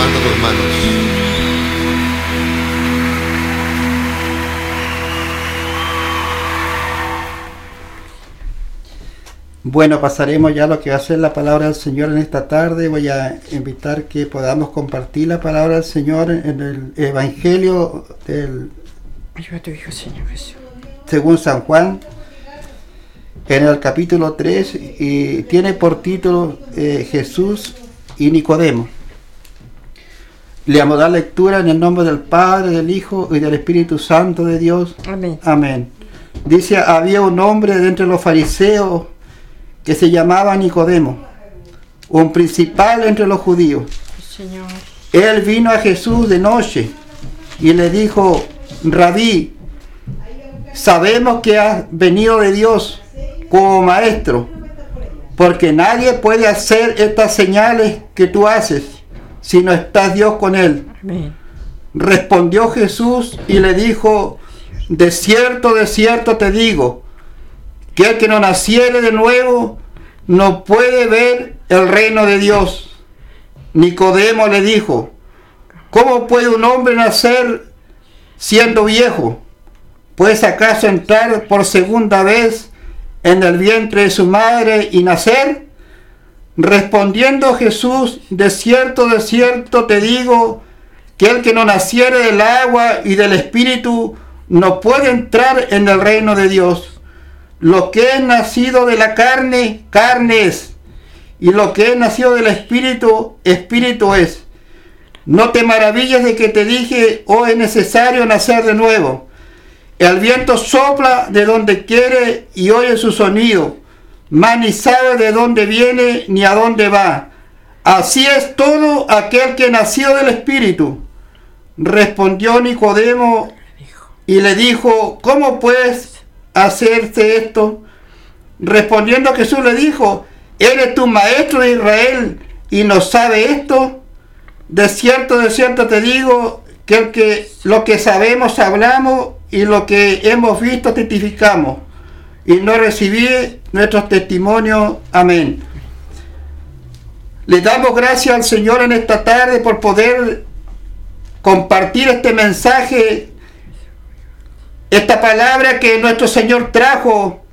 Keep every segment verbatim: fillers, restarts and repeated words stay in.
levanta tus manos. Bueno, pasaremos ya a lo que va a ser la palabra del Señor en esta tarde. Voy a invitar que podamos compartir la palabra del Señor en el Evangelio del, Ayuda a tu Hijo, Señor Jesús. según San Juan, en el capítulo tres, y tiene por título eh, Jesús y Nicodemo. Le vamos a dar lectura en el nombre del Padre, del Hijo y del Espíritu Santo de Dios. Amén. Amén. Dice, había un hombre de entre los fariseos que se llamaba Nicodemo, un principal entre los judíos. Señor. Él vino a Jesús de noche y le dijo, Rabí, sabemos que has venido de Dios como maestro, porque nadie puede hacer estas señales que tú haces si no está Dios con él. Amén. Respondió Jesús y le dijo, de cierto, de cierto te digo, que el que no naciere de nuevo no puede ver el reino de Dios. Nicodemo le dijo, ¿cómo puede un hombre nacer siendo viejo? ¿Puedes acaso entrar por segunda vez en el vientre de su madre y nacer? Respondiendo Jesús, de cierto, de cierto te digo, que el que no naciere del agua y del Espíritu no puede entrar en el reino de Dios. Lo que es nacido de la carne, carne es, y lo que es nacido del Espíritu, Espíritu es. No te maravilles de que te dije, oh, es necesario nacer de nuevo. El viento sopla de donde quiere y oye su sonido, mas ni sabe de dónde viene ni a dónde va. Así es todo aquel que nació del Espíritu. Respondió Nicodemo y le dijo, ¿cómo pues hacerse esto? Respondiendo Jesús le dijo, ¿eres tú maestro de Israel y no sabes esto? De cierto, de cierto te digo que, el que lo que sabemos hablamos y lo que hemos visto testificamos, y no recibí nuestros testimonios. Amén. Le damos gracias al Señor en esta tarde por poder compartir este mensaje, esta palabra que nuestro Señor trajo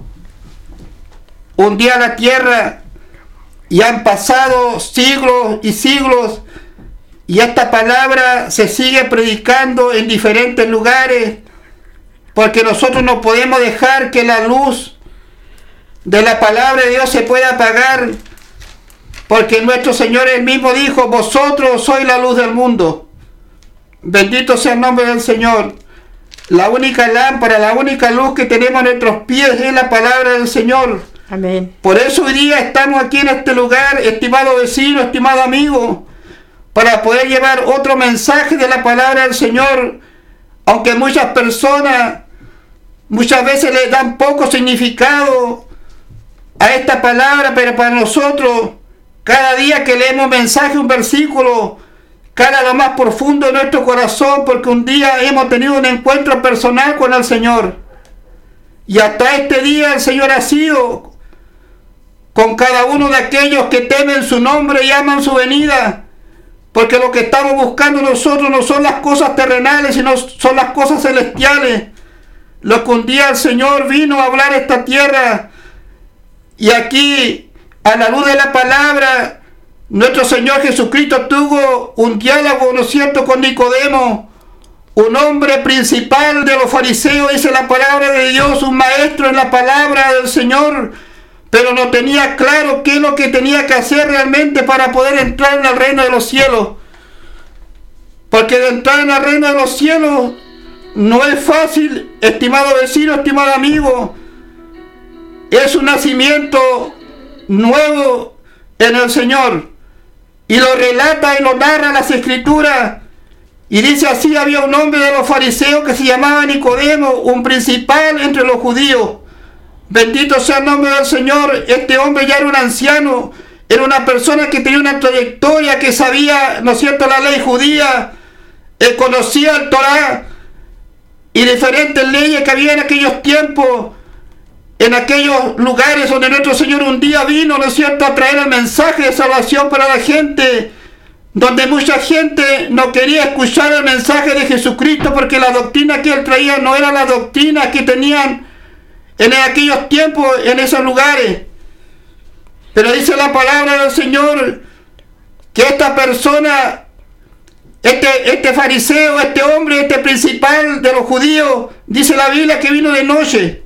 un día a la tierra, y han pasado siglos y siglos, y esta palabra se sigue predicando en diferentes lugares, porque nosotros no podemos dejar que la luz de la palabra de Dios se pueda apagar, porque nuestro Señor él mismo dijo, vosotros sois la luz del mundo. Bendito sea el nombre del Señor. La única lámpara, la única luz que tenemos a nuestros pies es la palabra del Señor. Amén. Por eso hoy día estamos aquí en este lugar, estimado vecino, estimado amigo, para poder llevar otro mensaje de la palabra del Señor, aunque muchas personas muchas veces le dan poco significado a esta palabra, pero para nosotros, cada día que leemos mensaje, un versículo, cala lo más profundo de nuestro corazón, porque un día hemos tenido un encuentro personal con el Señor. Y hasta este día el Señor ha sido con cada uno de aquellos que temen su nombre y aman su venida. Porque lo que estamos buscando nosotros no son las cosas terrenales, sino son las cosas celestiales. Lo que un día el Señor vino a hablar a esta tierra. Y aquí, a la luz de la palabra, nuestro Señor Jesucristo tuvo un diálogo, ¿no es cierto?, con Nicodemo, un hombre principal de los fariseos, dice la palabra de Dios, un maestro en la palabra del Señor, pero no tenía claro qué es lo que tenía que hacer realmente para poder entrar en el reino de los cielos. Porque de entrar en el reino de los cielos no es fácil, estimado vecino, estimado amigo. Es un nacimiento nuevo en el Señor. Y lo relata y lo narra las Escrituras. Y dice así, había un hombre de los fariseos que se llamaba Nicodemo, un principal entre los judíos. Bendito sea el nombre del Señor. Este hombre ya era un anciano, era una persona que tenía una trayectoria, que sabía, ¿no es cierto?, la ley judía, eh, conocía el Torá y diferentes leyes que había en aquellos tiempos, en aquellos lugares donde nuestro Señor un día vino, ¿no es cierto?, a traer el mensaje de salvación para la gente. donde mucha gente no quería escuchar el mensaje de Jesucristo porque la doctrina que él traía no era la doctrina que tenían en aquellos tiempos, en esos lugares. Pero dice la palabra del Señor que esta persona, este, este fariseo, este hombre, este principal de los judíos, dice la Biblia que vino de noche.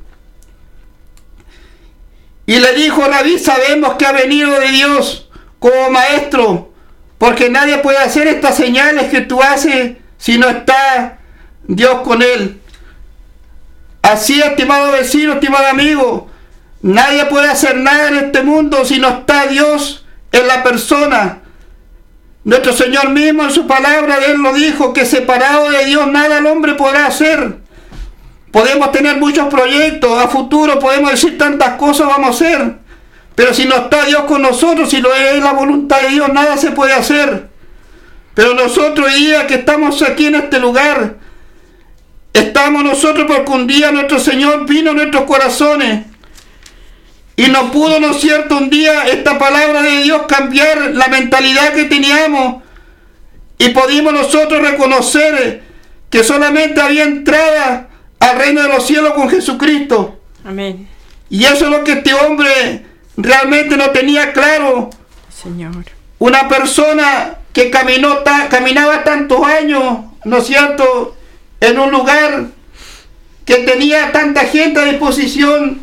Y le dijo: Rabí, sabemos que ha venido de Dios como maestro, porque nadie puede hacer estas señales que tú haces si no está Dios con él. Así, estimado vecino, estimado amigo, nadie puede hacer nada en este mundo si no está Dios en la persona. Nuestro Señor mismo en su palabra, Él lo dijo, que separado de Dios nada el hombre podrá hacer. Podemos tener muchos proyectos, a futuro podemos decir tantas cosas vamos a hacer, pero si no está Dios con nosotros, si no es la voluntad de Dios, nada se puede hacer. Pero nosotros hoy día que estamos aquí en este lugar, estamos nosotros porque un día nuestro Señor vino a nuestros corazones y no pudo, ¿no es cierto?, un día esta palabra de Dios cambiar la mentalidad que teníamos, y pudimos nosotros reconocer que solamente había entrada al reino de los cielos con Jesucristo. Amén. Y eso es lo que este hombre realmente no tenía claro. Señor. Una persona que caminó ta, caminaba tantos años, ¿no es cierto?, en un lugar que tenía tanta gente a disposición.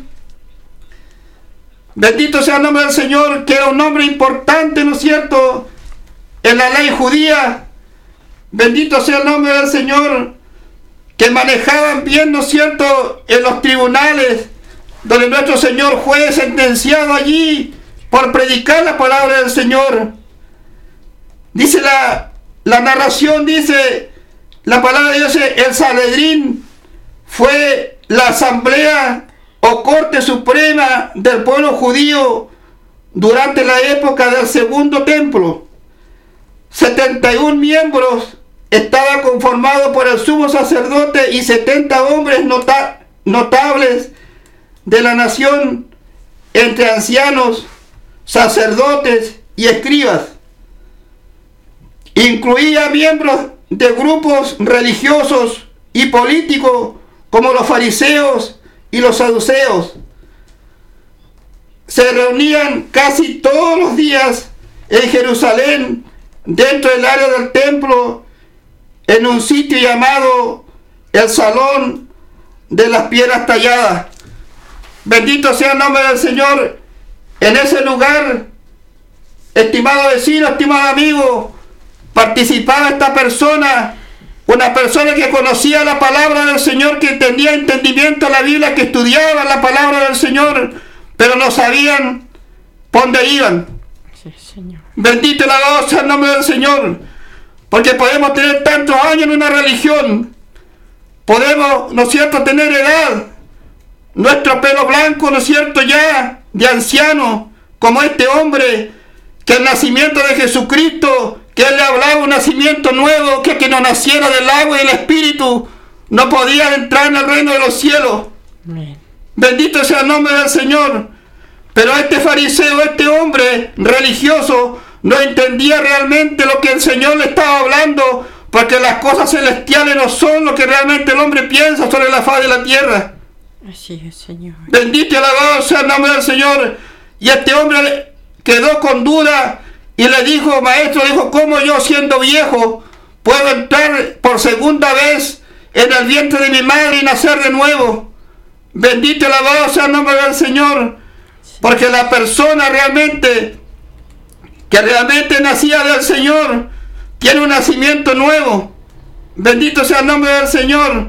Bendito sea el nombre del Señor, que era un hombre importante, ¿no es cierto?, en la ley judía. Bendito sea el nombre del Señor, que manejaban bien, ¿no es cierto?, en los tribunales, donde nuestro Señor fue sentenciado allí por predicar la palabra del Señor. Dice la, la narración, dice la palabra de Dios, el Sanedrín fue la asamblea o corte suprema del pueblo judío durante la época del segundo templo. setenta y un miembros estaban conformados por el sumo sacerdote y setenta hombres nota notables de la nación, entre ancianos, sacerdotes y escribas. Incluía miembros de grupos religiosos y políticos como los fariseos y los saduceos. Se reunían casi todos los días en Jerusalén, dentro del área del templo, en un sitio llamado el Salón de las Piedras Talladas. Bendito sea el nombre del Señor. En ese lugar, estimado vecino, estimado amigo, participaba esta persona, una persona que conocía la palabra del Señor, que tenía entendimiento de la Biblia, que estudiaba la palabra del Señor, pero no sabían por dónde iban. Sí, Señor. Bendito y alabado sea el nombre del Señor, porque podemos tener tantos años en una religión, podemos, ¿no es cierto?, tener edad, nuestro pelo blanco, ¿no es cierto?, ya de anciano, como este hombre, que el nacimiento de Jesucristo, que él le hablaba un nacimiento nuevo, que que no naciera del agua y del Espíritu, no podía entrar en el reino de los cielos. Amén. Bendito sea el nombre del Señor. Pero este fariseo, este hombre religioso, no entendía realmente lo que el Señor le estaba hablando, porque las cosas celestiales no son lo que realmente el hombre piensa sobre la faz de la tierra. Así es, Señor. Bendito y alabado sea el nombre del Señor. Y este hombre quedó con duda y le dijo: maestro, dijo, ¿cómo yo, siendo viejo, puedo entrar por segunda vez en el vientre de mi madre y nacer de nuevo? Bendito y alabado sea el nombre del Señor. Porque la persona realmente, que realmente nacía del Señor, tiene un nacimiento nuevo. Bendito sea el nombre del Señor.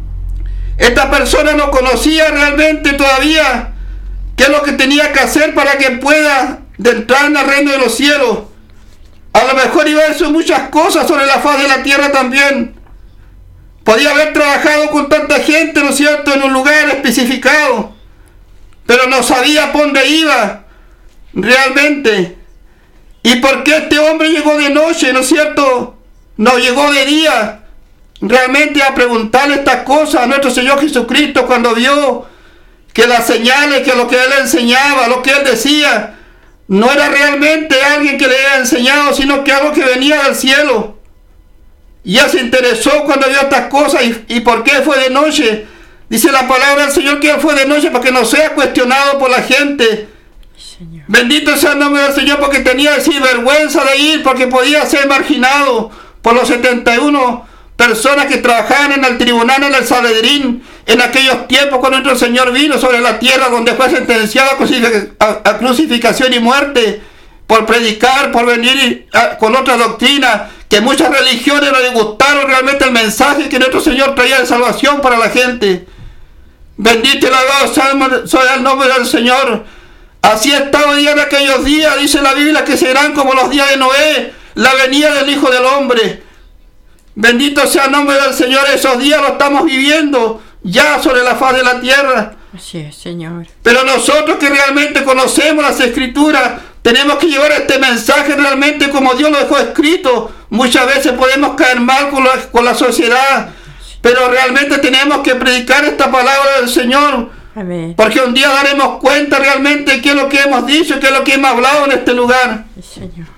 Esta persona no conocía realmente todavía qué es lo que tenía que hacer para que pueda entrar en el reino de los cielos. A lo mejor iba a hacer muchas cosas sobre la faz de la tierra también. Podía haber trabajado con tanta gente, ¿no es cierto?, en un lugar especificado, pero no sabía por dónde iba realmente. ¿Y por qué este hombre llegó de noche, ¿no es cierto?, no llegó de día realmente a preguntarle estas cosas a nuestro Señor Jesucristo, cuando vio que las señales, que lo que Él enseñaba, lo que Él decía, no era realmente alguien que le había enseñado, sino que algo que venía del cielo. Y él se interesó cuando vio estas cosas. ¿Y, y por qué fue de noche? Dice la palabra del Señor que él fue de noche para que no sea cuestionado por la gente. Señor. Bendito sea el nombre del Señor, porque tenía decir vergüenza de ir, porque podía ser marginado por los setenta y una personas que trabajaban en el tribunal en el Sanedrín en aquellos tiempos cuando nuestro Señor vino sobre la tierra, donde fue sentenciado a, crucif a, a crucificación y muerte por predicar, por venir a, con otra doctrina, que muchas religiones no les gustaron realmente el mensaje que nuestro Señor traía de salvación para la gente. Bendito y alabado sea el nombre del Señor. Así estaba hoy en aquellos días, dice la Biblia, que serán como los días de Noé, la venida del Hijo del Hombre. Bendito sea el nombre del Señor. Esos días los estamos viviendo ya sobre la faz de la tierra. Así es, Señor. Pero nosotros que realmente conocemos las Escrituras, tenemos que llevar este mensaje realmente como Dios lo dejó escrito. Muchas veces podemos caer mal con la, con la sociedad, pero realmente tenemos que predicar esta palabra del Señor. Amén. Porque un día daremos cuenta realmente de qué es lo que hemos dicho, qué es lo que hemos hablado en este lugar. Señor.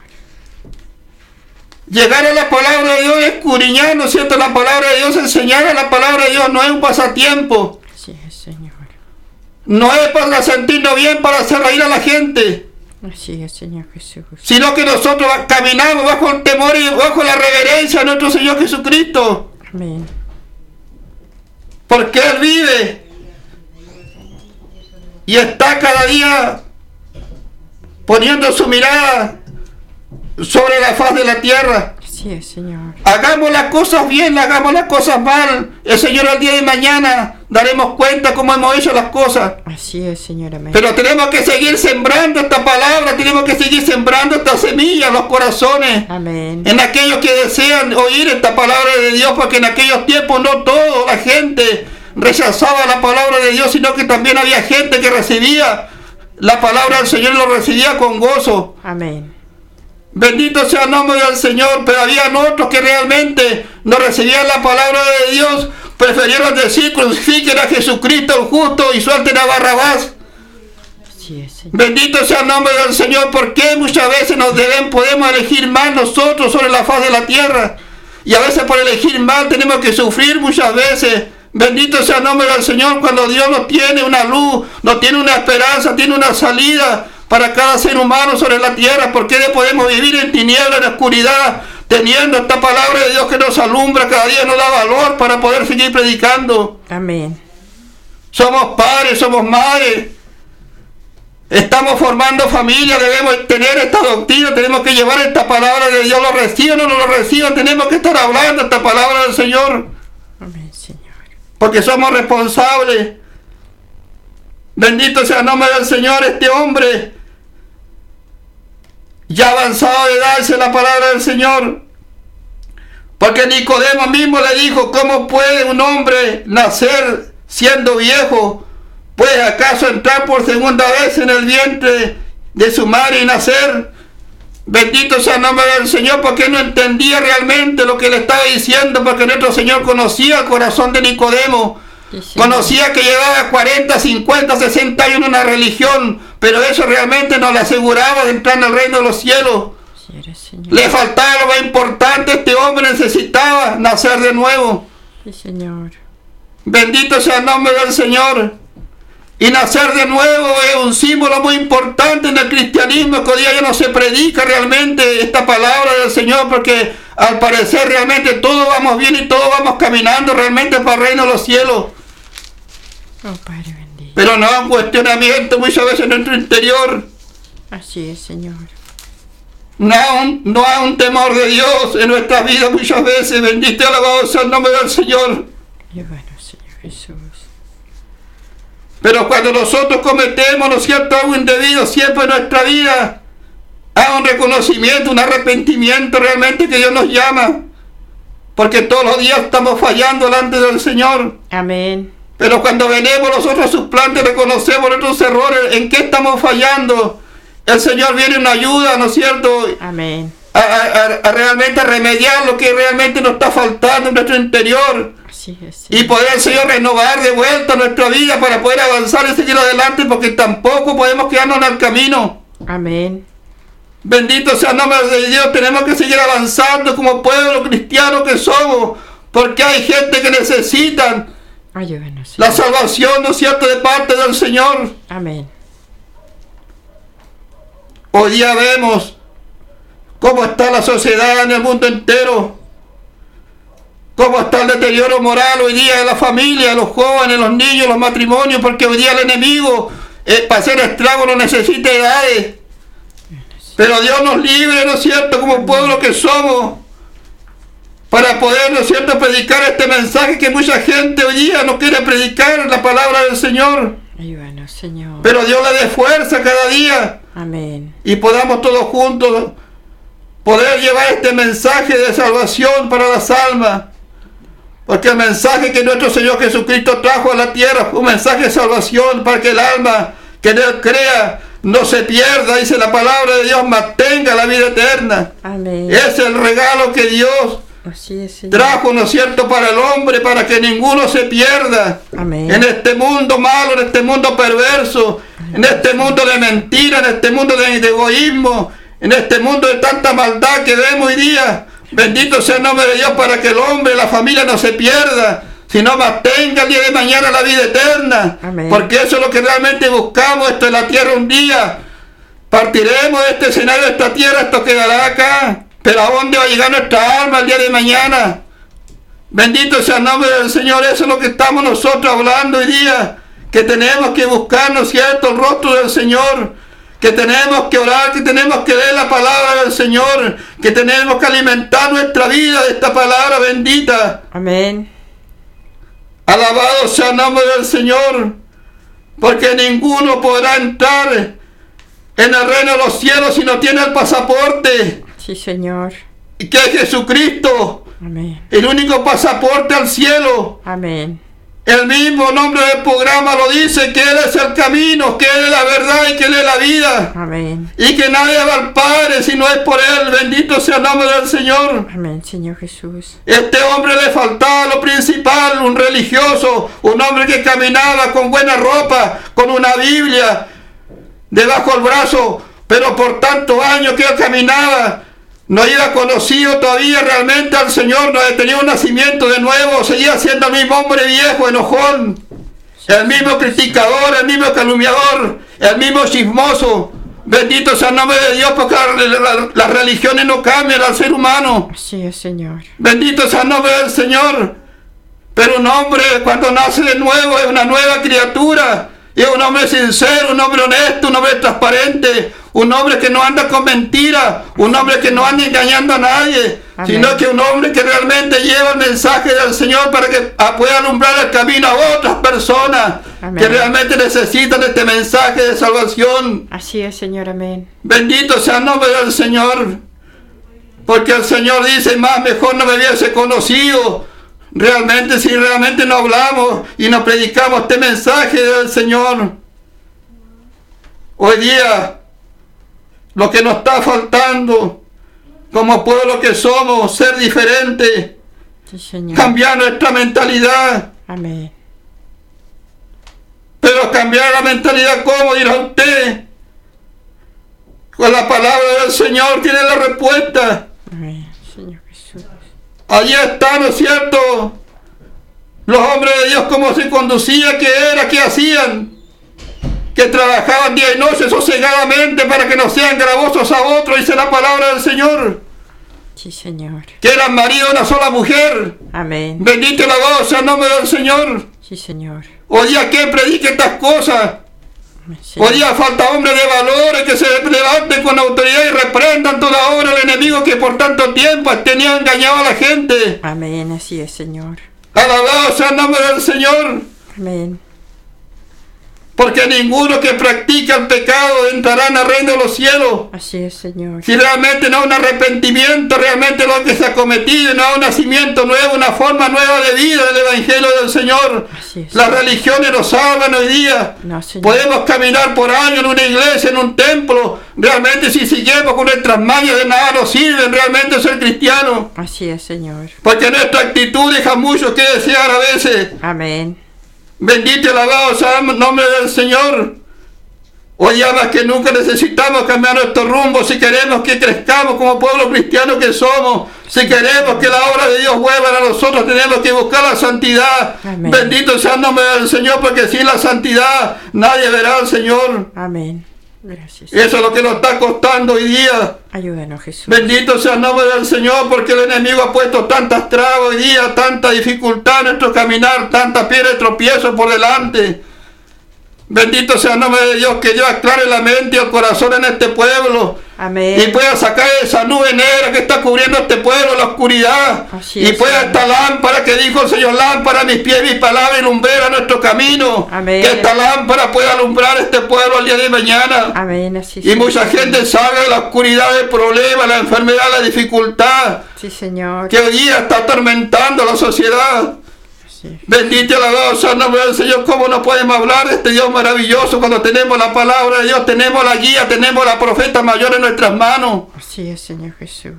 Llegar a la palabra de Dios, escudriñar, ¿no es cierto? La palabra de Dios, enseñar a la palabra de Dios no es un pasatiempo. Así es, Señor. No es para sentirnos bien, para hacer reír a la gente. Así es, Señor Jesús. Sino que nosotros caminamos bajo el temor y bajo la reverencia a nuestro Señor Jesucristo. Amén. Porque Él vive y está cada día poniendo su mirada sobre la faz de la tierra. Así es, Señor. Hagamos las cosas bien, hagamos las cosas mal. El Señor al día de mañana daremos cuenta cómo hemos hecho las cosas. Así es, Señor. Amén. Pero tenemos que seguir sembrando esta palabra, tenemos que seguir sembrando esta semilla en los corazones. Amén. En aquellos que desean oír esta palabra de Dios, porque en aquellos tiempos no toda la gente rechazaba la palabra de Dios, sino que también había gente que recibía la palabra del Señor y lo recibía con gozo. Amén. Bendito sea el nombre del Señor. Pero habían otros que realmente no recibían la palabra de Dios, prefirieron decir: crucifiquen a Jesucristo el justo y suelten a Barrabás. Así es, Señor. Bendito sea el nombre del Señor, porque muchas veces nos deben, podemos elegir mal nosotros sobre la faz de la tierra, y a veces por elegir mal tenemos que sufrir muchas veces. Bendito sea el nombre del Señor, cuando Dios nos tiene una luz, nos tiene una esperanza, tiene una salida para cada ser humano sobre la tierra. ¿Por qué podemos vivir en tinieblas, en oscuridad, teniendo esta palabra de Dios que nos alumbra cada día, nos da valor para poder seguir predicando? Amén. Somos padres, somos madres, estamos formando familia, debemos tener esta doctrina, tenemos que llevar esta palabra de Dios, lo reciban o no lo reciban, tenemos que estar hablando esta palabra del Señor. Amén, Señor. Porque somos responsables. Bendito sea el nombre del Señor. Este hombre, ya avanzado de edad, dice la palabra del Señor. Porque Nicodemo mismo le dijo: ¿cómo puede un hombre nacer siendo viejo? ¿Puede acaso entrar por segunda vez en el vientre de su madre y nacer? Bendito sea el nombre del Señor, porque no entendía realmente lo que le estaba diciendo, porque nuestro Señor conocía el corazón de Nicodemo. Sí, conocía que llevaba cuarenta, cincuenta, sesenta años en una religión, pero eso realmente no le aseguraba de entrar en el reino de los cielos. Sí, eres, Señor. Le faltaba lo más importante. Este hombre necesitaba nacer de nuevo. Sí, Señor. Bendito sea el nombre del Señor. Y nacer de nuevo es un símbolo muy importante en el cristianismo, que hoy día ya no se predica realmente esta palabra del Señor, porque al parecer realmente todos vamos bien y todos vamos caminando realmente para el reino de los cielos. Oh, Padre bendito. Pero no hay un cuestionamiento muchas veces en nuestro interior. Así es, Señor. No hay un, no hay un temor de Dios en nuestras vidas muchas veces. Bendito y alabado sea el nombre del Señor. Y bueno, Señor Jesús. Pero cuando nosotros cometemos, ¿no es cierto?, algo indebido, siempre en nuestra vida, hay un reconocimiento, un arrepentimiento realmente que Dios nos llama. Porque todos los días estamos fallando delante del Señor. Amén. Pero cuando venimos nosotros a sus planes, reconocemos nuestros errores, en qué estamos fallando. El Señor viene en ayuda, ¿no es cierto?, Amén. A, a, a realmente remediar lo que realmente nos está faltando en nuestro interior. Así es, Y poder el Señor renovar de vuelta nuestra vida para poder avanzar y seguir adelante, porque tampoco podemos quedarnos en el camino. Amén. Bendito sea el nombre de Dios. Tenemos que seguir avanzando como pueblo cristiano que somos, porque hay gente que necesita Ayúdanos, la Señor. salvación, ¿no es cierto?, de parte del Señor. Amén. Hoy día vemos cómo está la sociedad en el mundo entero, cómo está el deterioro moral hoy día de la familia, los jóvenes, los niños, los matrimonios, porque hoy día el enemigo, eh, para hacer estrago, no necesita edades. Pero Dios nos libre, ¿no es cierto?, como pueblo que somos, para poder, ¿no es cierto?, predicar este mensaje que mucha gente hoy día no quiere predicar, la palabra del Señor. Ayúdanos, Señor. Pero Dios le dé fuerza cada día Amén. y podamos todos juntos poder llevar este mensaje de salvación para las almas. Porque el mensaje que nuestro Señor Jesucristo trajo a la tierra fue un mensaje de salvación para que el alma que en Él crea no se pierda, dice la palabra de Dios, mantenga la vida eterna. Amén. Es el regalo que Dios Así es, Señor. trajo, ¿no es cierto?, para el hombre, para que ninguno se pierda. Amén. En este mundo malo, en este mundo perverso, en este mundo de mentira, en este mundo de, de egoísmo, en este mundo de tanta maldad que vemos hoy día. Bendito sea el nombre de Dios para que el hombre, la familia no se pierda, sino mantenga el día de mañana la vida eterna. Amén. Porque eso es lo que realmente buscamos. Esto es la tierra un día. Partiremos de este escenario, de esta tierra, esto quedará acá. Pero ¿a dónde va a llegar nuestra alma el día de mañana? Bendito sea el nombre del Señor. Eso es lo que estamos nosotros hablando hoy día. Que tenemos que buscar, ¿no es cierto?, el rostro del Señor. Que tenemos que orar, que tenemos que leer la palabra del Señor. Que tenemos que alimentar nuestra vida de esta palabra bendita. Amén. Alabado sea el nombre del Señor. Porque ninguno podrá entrar en el reino de los cielos si no tiene el pasaporte. Sí, Señor. Y que es Jesucristo, Amén. el único pasaporte al cielo. Amén. El mismo nombre del programa lo dice, que Él es el camino, que Él es la verdad y que Él es la vida. Amén. Y que nadie va al Padre si no es por Él. Bendito sea el nombre del Señor. Amén, Señor Jesús. Este hombre le faltaba lo principal, un religioso, un hombre que caminaba con buena ropa, con una Biblia debajo del brazo, pero por tantos años que él caminaba, no había conocido todavía realmente al Señor, no había tenido un nacimiento de nuevo, seguía siendo el mismo hombre viejo, enojón, el mismo criticador, el mismo calumniador, el mismo chismoso. Bendito sea el nombre de Dios, porque la, la, las religiones no cambian al ser humano. Así es, Señor. Bendito sea el nombre del Señor. Pero un hombre cuando nace de nuevo es una nueva criatura. Es un hombre sincero, un hombre honesto, un hombre transparente, un hombre que no anda con mentiras, un hombre que no anda engañando a nadie, Amén. sino que un hombre que realmente lleva el mensaje del Señor para que pueda alumbrar el camino a otras personas. Amén. Que realmente necesitan este mensaje de salvación. Así es, Señor. Amén. Bendito sea el nombre del Señor, porque el Señor dice, más mejor no me hubiese conocido. Realmente, si realmente no hablamos y no predicamos este mensaje del Señor, hoy día lo que nos está faltando como pueblo que somos, ser diferente, Sí, Señor. cambiar nuestra mentalidad. Amén. Pero cambiar la mentalidad, ¿cómo dirá usted? Con la palabra del Señor tiene la respuesta. Amén, Señor Jesús. Allí está, ¿no es cierto? Los hombres de Dios, cómo se conducía, qué era, qué hacían. Que trabajaban día y noche sosegadamente para que no sean gravosos a otros, dice la palabra del Señor. Sí, Señor. Que eran marido de una sola mujer. Amén. Bendito y alabado sea el nombre del Señor. Sí, Señor. Hoy día, ¿quién predique estas cosas? Amén, Señor. Hoy día falta hombres de valores que se levanten con autoridad y reprendan toda obra del enemigo que por tanto tiempo tenía engañado a la gente. Amén. Así es, Señor. Alabado sea el nombre del Señor. Amén. Porque ninguno que practica el pecado entrará en el reino de los cielos. Así es, Señor. Si realmente no hay un arrepentimiento, realmente lo que se ha cometido, no hay un nacimiento nuevo, una forma nueva de vida del Evangelio del Señor. Así es. Las religiones nos hablan hoy día. No, Señor. Podemos caminar por años en una iglesia, en un templo. Realmente si seguimos con nuestras mañas de nada nos sirven realmente ser cristianos. Así es, Señor. Porque nuestra actitud deja mucho que desear a veces. Amén. Bendito y alabado sea el nombre del Señor. Hoy día más que nunca necesitamos cambiar nuestro rumbo si queremos que crezcamos como pueblo cristiano que somos. Si queremos que la obra de Dios vuelva a nosotros, tenemos que buscar la santidad. Amén. Bendito sea el nombre del Señor, porque sin la santidad nadie verá al Señor. Amén. Gracias. Eso es lo que nos está costando hoy día. Ayúdanos, Jesús. Bendito sea el nombre del Señor, porque el enemigo ha puesto tantas trabas hoy día, tanta dificultad en nuestro caminar, tanta piedra de tropiezo por delante. Bendito sea el nombre de Dios, que Dios aclare la mente y el corazón en este pueblo. Amén. Y pueda sacar esa nube negra que está cubriendo este pueblo, la oscuridad. Así Y es, pueda Señor. esta lámpara que dijo el Señor, lámpara a mis pies, mi palabra y lumbrera nuestro camino. Amén. Que esta lámpara pueda alumbrar este pueblo el día de mañana. Amén. Así Y sea, mucha Señor. gente salga de la oscuridad del problema, la enfermedad, la dificultad Sí, Señor. que hoy día está atormentando a la sociedad. Sí. Bendito y alabado sea el nombre del Señor. ¿Cómo no podemos hablar de este Dios maravilloso cuando tenemos la palabra de Dios, tenemos la guía, tenemos la profeta mayor en nuestras manos? Así es, Señor Jesús.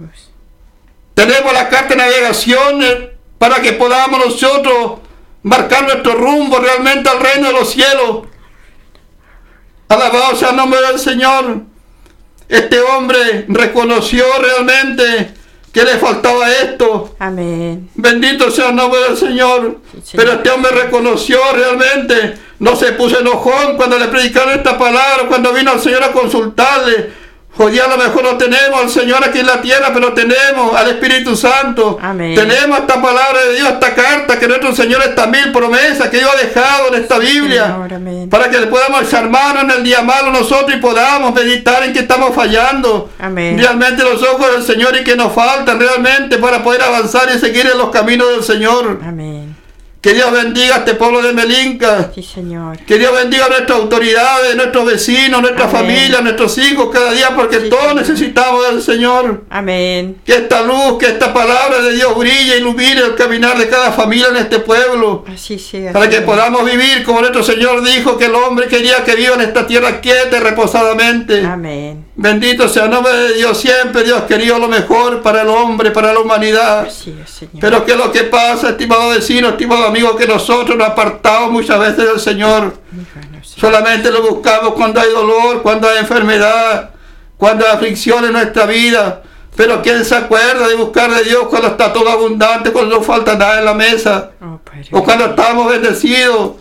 Tenemos la carta de navegación eh, para que podamos nosotros marcar nuestro rumbo realmente al reino de los cielos. Alabado sea el nombre del Señor. Este hombre reconoció realmente que le faltaba esto. Amén. Bendito sea el nombre del Señor. Sí, Señor. Pero este hombre reconoció realmente, no se puso enojón cuando le predicaron esta palabra, cuando vino al Señor a consultarle. Hoy día a lo mejor no tenemos al Señor aquí en la tierra, pero tenemos al Espíritu Santo. Amén. Tenemos esta palabra de Dios, esta carta que nuestro Señor, estas mil promesas que Dios ha dejado en esta Biblia. Señor, amén. Para que le podamos echar mano en el día malo nosotros y podamos meditar en que estamos fallando. Amén. Realmente los ojos del Señor y que nos faltan realmente para poder avanzar y seguir en los caminos del Señor. Amén. Que Dios bendiga a este pueblo de Melinca. Sí, Señor. Que Dios bendiga a nuestras autoridades, nuestros vecinos, nuestra Amén. familia, nuestros hijos cada día, porque Sí, todos Señor. necesitamos del Señor. Amén. Que esta luz, que esta palabra de Dios brille y ilumine el caminar de cada familia en este pueblo. Así sea. Para que Señor. podamos vivir como nuestro Señor dijo que el hombre quería que viva en esta tierra quieta y reposadamente. Amén. Bendito sea el nombre de Dios siempre. Dios quería lo mejor para el hombre, para la humanidad. Así es, Señor. Pero que lo que pasa, estimado vecino, estimado amigo, que nosotros nos apartamos muchas veces del Señor. Líbranos, Señor. Solamente lo buscamos cuando hay dolor, cuando hay enfermedad, cuando hay aflicción en nuestra vida. Pero ¿quién se acuerda de buscar de Dios cuando está todo abundante, cuando no falta nada en la mesa? Oh, Padre. O cuando estamos bendecidos.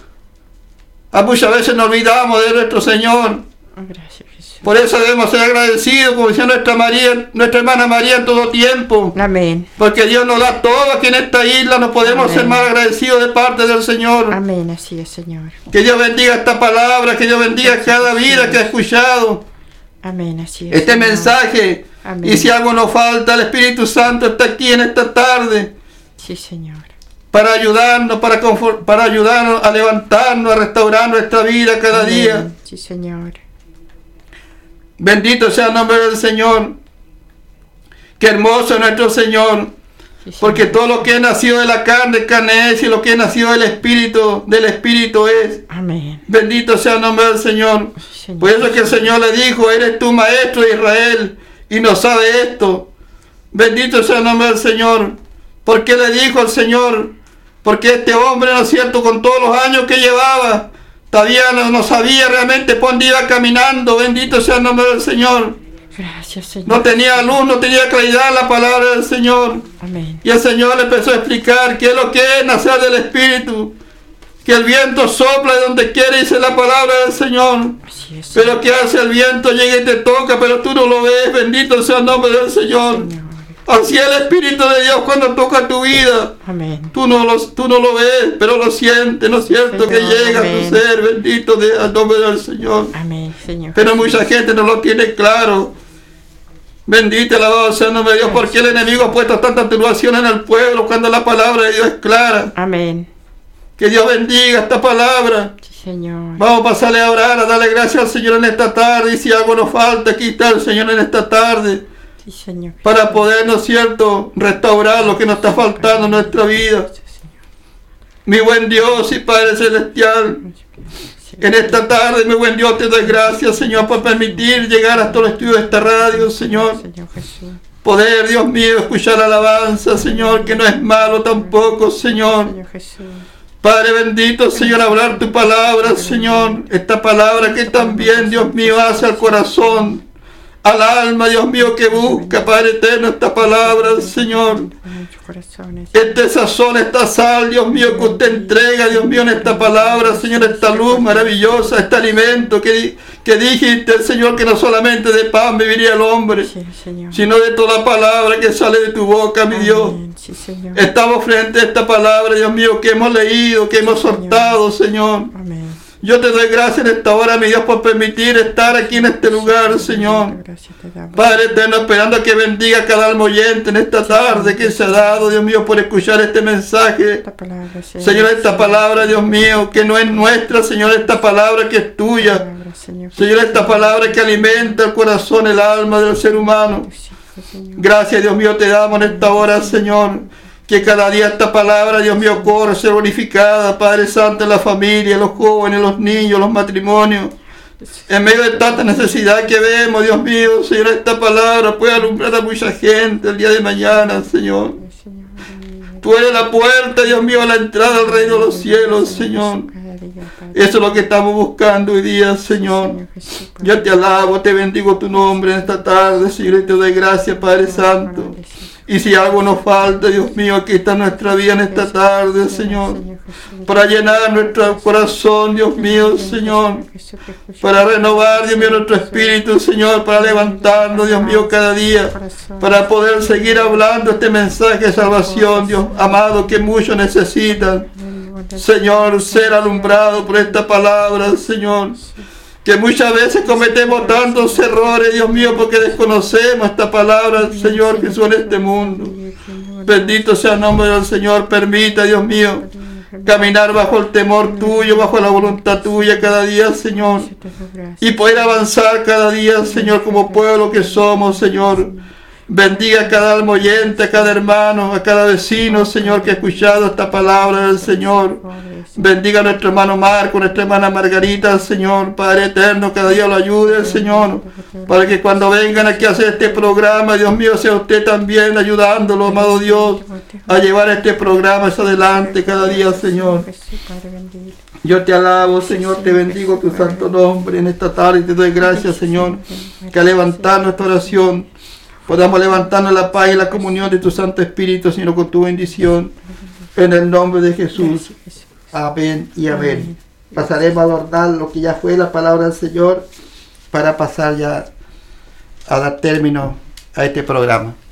A muchas veces nos olvidamos de nuestro Señor. Oh, gracias, Jesús. Por eso debemos ser agradecidos, como decía nuestra María, nuestra hermana María en todo tiempo. Amén. Porque Dios nos da todo aquí en esta isla, no podemos Amén. ser más agradecidos de parte del Señor. Amén. Así es, Señor. Que Dios bendiga esta palabra, que Dios bendiga cada vida que ha escuchado Amén. Así es. este Señor. mensaje. Amén. Y si algo nos falta, el Espíritu Santo está aquí en esta tarde Sí, Señor. para ayudarnos, para, confor- para ayudarnos a levantarnos, a restaurar nuestra vida cada Amén. día. Sí, Señor. Bendito sea el nombre del Señor. Qué hermoso es nuestro Señor. Sí, Porque Señor. todo lo que es nacido de la carne, carne es, y lo que es nacido del Espíritu, del Espíritu es. Amén. Bendito sea el nombre del Señor. Sí, Señor. Por eso es que el Señor le dijo, eres tu maestro de Israel, y no sabe esto. Bendito sea el nombre del Señor. ¿Por qué le dijo el Señor? Porque este hombre, ¿no es cierto?, con todos los años que llevaba, todavía no, no sabía realmente por dónde iba caminando. Bendito sea el nombre del Señor. Gracias, Señor. No tenía luz, no tenía claridad en la palabra del Señor. Amén. Y el Señor le empezó a explicar qué es lo que es nacer del Espíritu. Que el viento sopla de donde quiere, dice la palabra del Señor. Así es. Pero que hace el viento, llega y te toca, pero tú no lo ves. Bendito sea el nombre del Señor. Señor. Así es el Espíritu de Dios cuando toca tu vida. Amén. Tú no, lo, tú no lo ves, pero lo sientes, ¿no es cierto? Que Señor, llega a amén. tu ser. Bendito sea el nombre del Señor. Amén, Señor. Pero mucha gente no lo tiene claro. Bendito alabado sea el nombre de Dios, porque el enemigo ha puesto tanta turbación en el pueblo cuando la palabra de Dios es clara. Amén. Que Dios bendiga esta palabra. Sí, Señor. Vamos a pasarle a orar, a darle gracias al Señor en esta tarde. Y si algo nos falta, aquí está el Señor en esta tarde. Sí, Señor. Para poder, ¿no es cierto?, restaurar lo que nos está faltando en nuestra vida. Sí, Señor. Mi buen Dios y Padre Celestial, en esta tarde, mi buen Dios, te doy gracias, Señor, por permitir llegar hasta los estudios de esta radio, Señor. Señor Jesús. Poder, Dios mío, escuchar alabanza, Señor, que no es malo tampoco, Señor. Señor Jesús. Padre bendito, Señor, hablar tu palabra, Señor. Esta palabra que también, Dios mío, hace al corazón, al alma, Dios mío, que busca, Padre eterno, esta palabra, Señor. Este sazón, esta sal, Dios mío, que usted entrega, Dios mío, en esta palabra, Señor, esta luz maravillosa, este alimento que, que dijiste, Señor, que no solamente de pan viviría el hombre, sí, sino de toda palabra que sale de tu boca, mi Dios. Sí, estamos frente a esta palabra, Dios mío, que hemos leído, que sí, hemos soltado, Señor. Amén. Yo te doy gracias en esta hora, mi Dios, por permitir estar aquí en este lugar, Señor. Padre eterno, esperando que bendiga a cada alma oyente en esta tarde que se ha dado, Dios mío, por escuchar este mensaje. Señor, esta palabra, Dios mío, que no es nuestra, Señor, esta palabra que es tuya. Señor, esta palabra que alimenta el corazón, el alma del ser humano. Gracias, Dios mío, te damos en esta hora, Señor. Que cada día esta palabra, Dios mío, corra, sea glorificada, Padre Santo, en la familia, los jóvenes, los niños, los matrimonios. En medio de tanta necesidad que vemos, Dios mío, Señor, esta palabra puede alumbrar a mucha gente el día de mañana, Señor. Tú eres la puerta, Dios mío, a la entrada al reino de los cielos, Señor. Eso es lo que estamos buscando hoy día, Señor. Yo te alabo, te bendigo tu nombre en esta tarde, Señor, y te doy gracias, Padre Santo. Y si algo nos falta, Dios mío, aquí está nuestra vida en esta tarde, Señor. Para llenar nuestro corazón, Dios mío, Señor. Para renovar, Dios mío, nuestro espíritu, Señor. Para levantarnos, Dios mío, cada día. Para poder seguir hablando este mensaje de salvación, Dios amado, que muchos necesitan. Señor, ser alumbrado por esta palabra, Señor. Que muchas veces cometemos tantos errores, Dios mío, porque desconocemos esta palabra, Señor Jesús, en este mundo. Bendito sea el nombre del Señor. Permita, Dios mío, caminar bajo el temor tuyo, bajo la voluntad tuya cada día, Señor. Y poder avanzar cada día, Señor, como pueblo que somos, Señor. Bendiga a cada alma oyente, a cada hermano, a cada vecino, Señor, que ha escuchado esta palabra del Señor. Bendiga a nuestro hermano Marco, nuestra hermana Margarita, Señor. Padre eterno, cada día lo ayude, Señor. Para que cuando vengan aquí a hacer este programa, Dios mío, sea usted también ayudándolo, amado Dios, a llevar este programa hacia adelante cada día, Señor. Yo te alabo, Señor, te bendigo tu santo nombre en esta tarde y te doy gracias, Señor, que al levantar nuestra oración podamos levantarnos la paz y la comunión de tu Santo Espíritu, Señor, con tu bendición. En el nombre de Jesús. Amén y amén. Pasaremos a adornar lo que ya fue la palabra del Señor para pasar ya a dar término a este programa.